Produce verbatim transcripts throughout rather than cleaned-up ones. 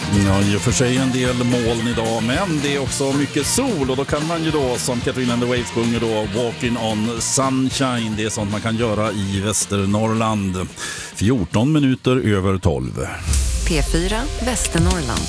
Ja, i och för sig en del moln idag, men det är också mycket sol och då kan man ju då, som Katarina and the Waves sjunger då, Walking on Sunshine. Det är sånt man kan göra i Västernorrland. fjorton minuter över tolv. P fyra Västernorrland.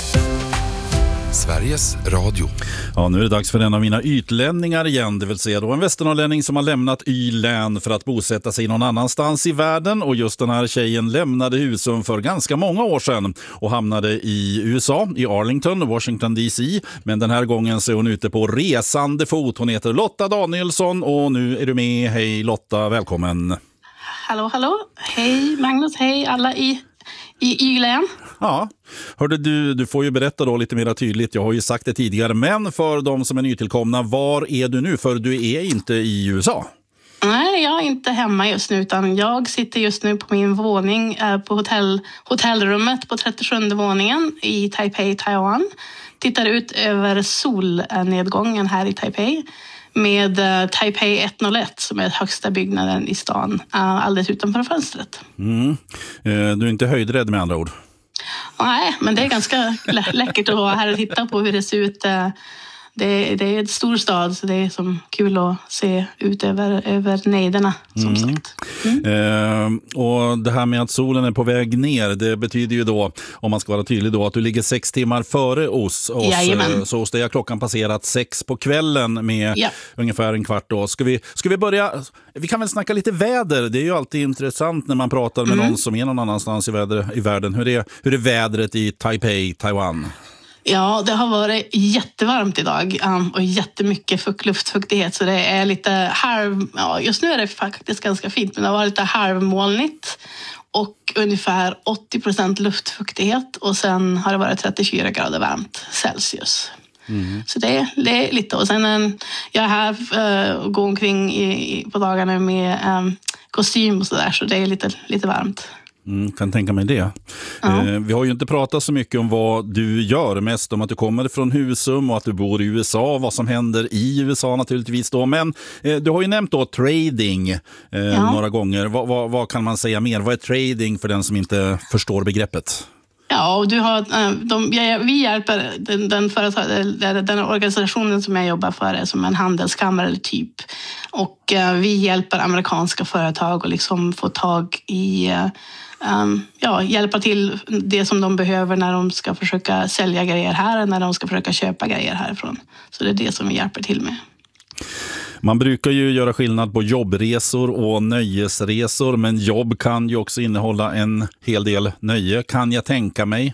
Sveriges Radio. Ja, nu är det dags för en av mina ytlänningar igen, det vill säga då en västernorrlänning som har lämnat Y-län för att bosätta sig någon annanstans i världen. Och just den här tjejen lämnade Husum för ganska många år sedan och hamnade i U S A, i Arlington, Washington D C. Men den här gången så är hon ute på resande fot. Hon heter Lotta Danielsson och nu är du med. Hej Lotta, välkommen. Hallå, hallå. Hej Magnus, hej alla i, i Y-län. Ja, hörde du, du får ju berätta då lite mer tydligt, jag har ju sagt det tidigare, men för de som är nytillkomna, var är du nu? För du är inte i U S A. Nej, jag är inte hemma just nu utan jag sitter just nu på min våning eh, på hotell, hotellrummet på trettiosjunde våningen i Taipei, Taiwan. Tittar ut över solnedgången här i Taipei med uh, Taipei etthundraett som är högsta byggnaden i stan, uh, alldeles utanför fönstret. Mm. Eh, du är inte höjdrädd med andra ord? Nej, men det är ganska lä- läckert att vara här och titta på hur det ser ut. Det, det är en stor stad så det är som kul att se ut över, över nejderna som mm. sagt. Mm. Eh, och det här med att solen är på väg ner, det betyder ju då, om man ska vara tydlig då, att du ligger sex timmar före oss. oss Jajamän. Så hos dig har klockan passerat sex på kvällen med ja. ungefär en kvart då. Ska vi, ska vi börja, vi kan väl snacka lite väder, det är ju alltid intressant när man pratar med mm. någon som är någon annanstans i, väder, i världen. Hur är, hur är vädret i Taipei, Taiwan? Ja, det har varit jättevarmt idag um, och jättemycket fukt, luftfuktighet så det är lite halv... Ja, just nu är det faktiskt ganska fint men det har varit lite halvmolnigt och ungefär åttio procent luftfuktighet och sen har det varit trettiofyra grader varmt Celsius. Mm. Så det, det är lite och sen en, jag är här uh, och går omkring i, i, på dagarna med um, kostym och sådär så det är lite, lite varmt. Mm, kan tänka mig det. Ja. Eh, vi har ju inte pratat så mycket om vad du gör, mest om att du kommer från Husum och att du bor i U S A och vad som händer i U S A naturligtvis då. Men eh, du har ju nämnt då trading eh, ja. några gånger. Va, va, vad kan man säga mer? Vad är trading för den som inte förstår begreppet? Ja, och du har, de, vi hjälper den, den, företag, den organisationen som jag jobbar för är som en handelskammare typ. Och vi hjälper amerikanska företag att liksom få tag i, um, ja, hjälpa till det som de behöver när de ska försöka sälja grejer här och när de ska försöka köpa grejer härifrån. Så det är det som vi hjälper till med. Man brukar ju göra skillnad på jobbresor och nöjesresor, men jobb kan ju också innehålla en hel del nöje, kan jag tänka mig.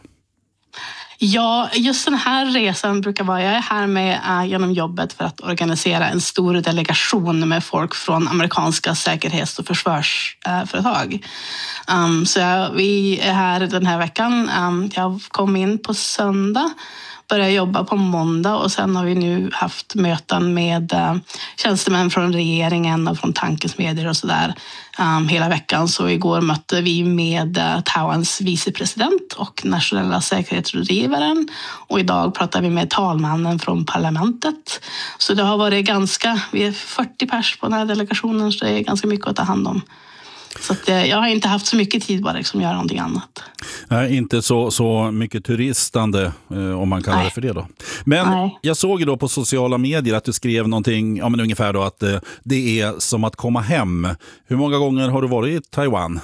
Ja, just den här resan brukar vara, jag är här med äh, genom jobbet för att organisera en stor delegation med folk från amerikanska säkerhets- och försvarsföretag. Äh, um, så jag, vi är här den här veckan, um, jag kom in på söndag. Började jobba på måndag och sen har vi nu haft möten med uh, tjänstemän från regeringen och från tankesmedier och sådär um, hela veckan. Så igår mötte vi med uh, Taiwans vicepresident och nationella säkerhetsrådgivaren och idag pratar vi med talmannen från parlamentet. Så det har varit ganska, vi är fyrtio pers på den här delegationen så det är ganska mycket att ta hand om. Så att, eh, jag har inte haft så mycket tid bara liksom göra någonting annat. Nej, inte så, så mycket turistande eh, om man kallar Nej. det för det då. Men Nej. jag såg ju då på sociala medier att du skrev någonting, ja men ungefär då att eh, det är som att komma hem. Hur många gånger har du varit i Taiwan?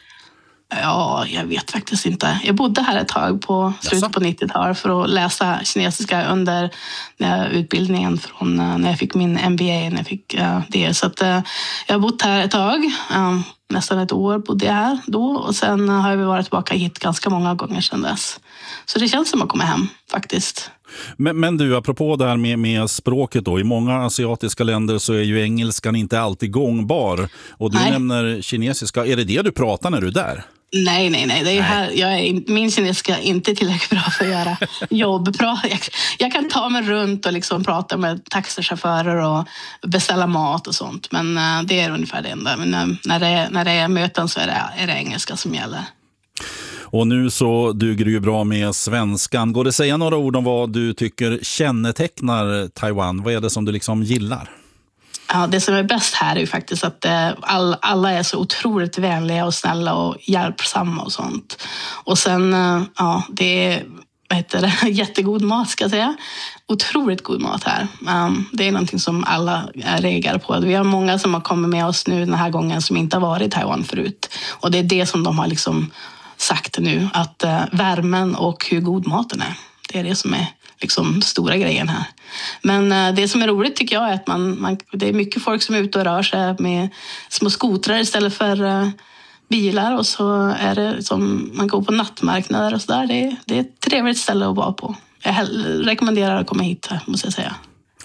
Ja, jag vet faktiskt inte. Jag bodde här ett tag på slutet på nittiotalet för att läsa kinesiska under uh, utbildningen från uh, när jag fick min M B A. När jag fick, uh, det. Så att, uh, jag har bott här ett tag. Um, nästan ett år bodde jag här då. Och sen uh, har vi varit tillbaka hit ganska många gånger sedan dess. Så det känns som att komma hem faktiskt. Men, men du, apropå det här med, med språket då. I många asiatiska länder så är ju engelskan inte alltid gångbar. Och du Nej. nämner kinesiska. Är det det du pratar när du är där? Nej, nej, nej. Det är här, jag är, min kinesiska är inte tillräckligt bra för att göra jobb. Jag, jag kan ta mig runt och liksom prata med taxichaufförer och beställa mat och sånt. Men uh, det är ungefär det enda. Men uh, när, det är, när det är möten så är det, är det engelska som gäller. Och nu så duger du ju bra med svenskan. Går det att säga några ord om vad du tycker kännetecknar Taiwan? Vad är det som du liksom gillar? Ja, det som är bäst här är ju faktiskt att all, alla är så otroligt vänliga och snälla och hjälpsamma och sånt. Och sen, ja, det är vad heter det, jättegod mat ska jag säga. Otroligt god mat här. Um, det är någonting som alla reagerar på. Vi har många som har kommit med oss nu den här gången som inte har varit i Taiwan förut. Och det är det som de har liksom sagt nu. Att uh, värmen och hur god maten är. Det är det som är liksom stora grejen här. Men uh, det som är roligt tycker jag är att man, man, det är mycket folk som är ute och rör sig med små skotrar istället för uh, bilar. Och så är det som man går på nattmarknader och sådär. Det, det är ett trevligt ställe att vara på. Jag rekommenderar att komma hit här, måste jag säga.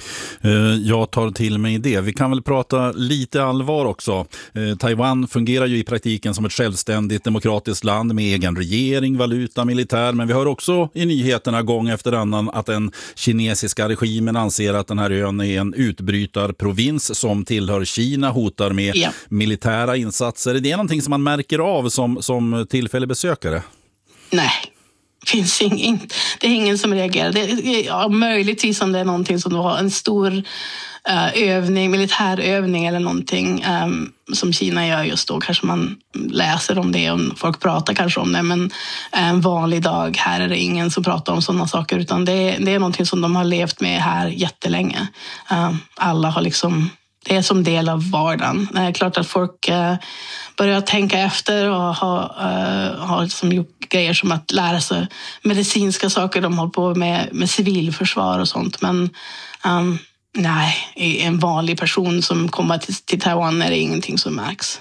Jag tar till mig det. Vi kan väl prata lite allvar också. Taiwan fungerar ju i praktiken som ett självständigt demokratiskt land med egen regering, valuta, militär. Men vi hör också i nyheterna gång efter annan att den kinesiska regimen anser att den här ön är en utbrytarprovins som tillhör Kina, hotar med ja. militära insatser. Är det någonting som man märker av som, som tillfällig besökare? Nej. Finns ingen, det är ingen som reagerar. Det är, ja, möjligtvis om det är någonting som har en stor uh, övning, militärövning eller någonting um, som Kina gör just då. Kanske man läser om det och folk pratar kanske om det. Men en vanlig dag här är det ingen som pratar om sådana saker. Utan det, det är någonting som de har levt med här jättelänge. Uh, alla har liksom... Det är som del av vardagen. Det är klart att folk uh, börjar tänka efter och ha, uh, har liksom gjort grejer som att lära sig medicinska saker. De håller på med, med civilförsvar och sånt. Men um, nej, en vanlig person som kommer till, till Taiwan är det ingenting som märks.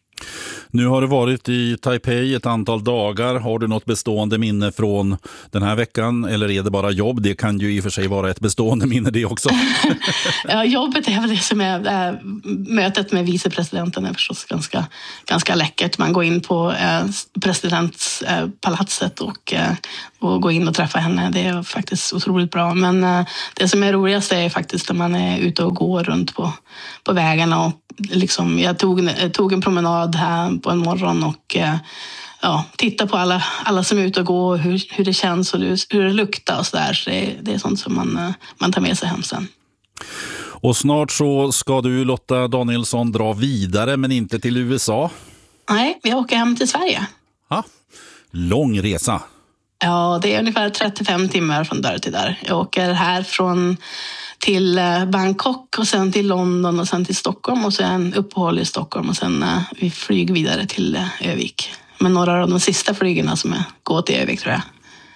Nu har du varit i Taipei ett antal dagar. Har du något bestående minne från den här veckan? Eller är det bara jobb? Det kan ju i och för sig vara ett bestående minne det också. Ja, jobbet är väl det som är... Äh, mötet med vicepresidenten är förstås ganska, ganska läckert. Man går in på äh, presidentspalatset äh, och, äh, och går in och träffar henne. Det är faktiskt otroligt bra. Men äh, det som är roligast är faktiskt när man är ute och går runt på, på vägarna. Och liksom, jag tog, tog en promenad här på en morgon och ja, titta på alla, alla som är ute och går, hur, hur det känns och hur det luktar och sådär. Så det, det är sånt som man, man tar med sig hem sen. Och snart så ska du, Lotta Danielsson, dra vidare men inte till U S A. Nej, vi åker hem till Sverige. Ja, lång resa. Ja, det är ungefär trettiofem timmar från där till där. Jag åker här från till Bangkok och sen till London och sen till Stockholm och sen uppehåll i Stockholm och sen uh, vi flyger vidare till uh, Övik. Men några av de sista flygerna som är, går till Övik tror jag.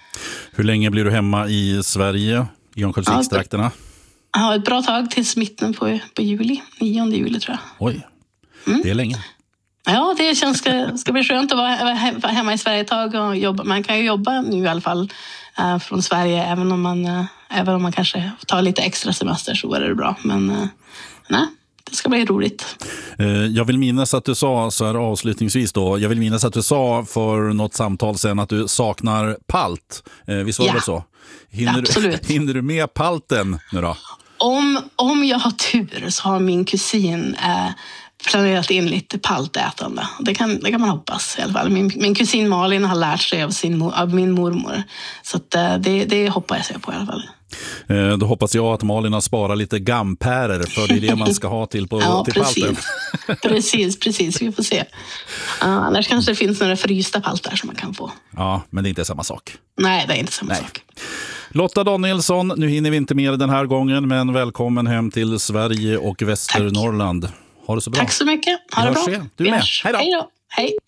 Hur länge blir du hemma i Sverige, i Örnsköldsvikstrakterna? Ja, ett bra tag tills mitten på, på juli, nionde juli tror jag. Oj, mm. det är länge. Ja, det känns ska, ska bli skönt att vara hemma i Sverige ett tag och jobba. Man kan ju jobba nu i alla fall äh, från Sverige även om man, äh, även om man kanske tar lite extra semester så är det bra. Men äh, nej, det ska bli roligt. Jag vill minnas att du sa så här avslutningsvis då. Jag vill minnas att du sa för något samtal sen att du saknar palt. Visst var det ja. så? Hinner, absolut. Du, hinner du med palten nu då? Om, om jag har tur så har min kusin äh, planerat in lite paltätande. Det kan, det kan man hoppas i alla fall. Min, min kusin Malin har lärt sig av, sin, av min mormor. Så att, det, det hoppas jag på i alla fall. Eh, då hoppas jag att Malin har sparat lite gampärer för det är det man ska ha till, på, ja, till precis. palten. precis, precis. Vi får se. Uh, annars kanske det finns några frysta paltar som man kan få. Ja, men det är inte samma sak. Nej, det är inte samma Nej. sak. Lotta Danielsson, nu hinner vi inte mer den här gången, men välkommen hem till Sverige och Västernorrland. Ha det så bra. Tack så mycket. Ha vi det bra. Se. Du är med. Hej då. Hej då. Hej.